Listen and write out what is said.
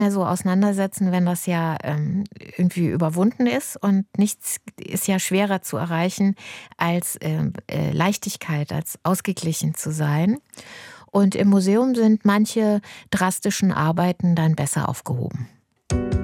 mehr so auseinandersetzen, wenn das ja irgendwie überwunden ist. Und nichts ist ja schwerer zu erreichen als Leichtigkeit, als ausgeglichen zu sein. Und im Museum sind manche drastischen Arbeiten dann besser aufgehoben.